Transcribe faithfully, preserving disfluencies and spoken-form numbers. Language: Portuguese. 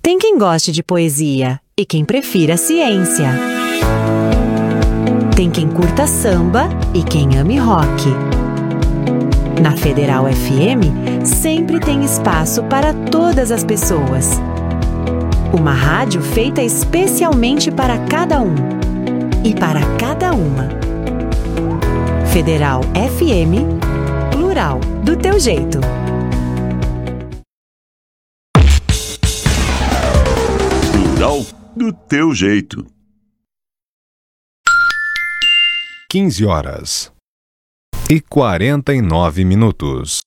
Tem quem goste de poesia e quem prefira ciência. Tem quem curta samba e quem ame rock. Na Federal F M, sempre tem espaço para todas as pessoas. Uma rádio feita especialmente para cada um e para cada uma. Federal F M, plural, do teu jeito. Plural, do teu jeito. quinze horas e quarenta e nove minutos.